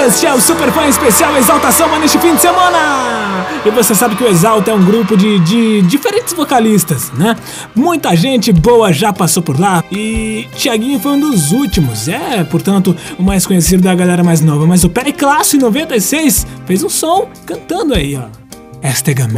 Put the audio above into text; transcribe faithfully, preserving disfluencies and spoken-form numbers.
Este é o Superfã Especial Exalta Samba neste fim de semana! E você sabe que o Exalta é um grupo de, de diferentes vocalistas, né? Muita gente boa já passou por lá e Thiaguinho foi um dos últimos. É, portanto, o mais conhecido da galera mais nova. Mas o Periclasso, em noventa e seis, fez um som cantando aí, ó. Esta é